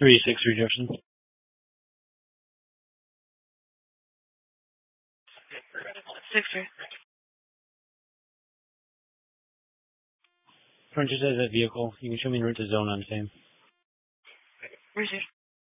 3-6 rejection. Sixer. Frontier says that vehicle. You can show me the route to zone on the same. Received.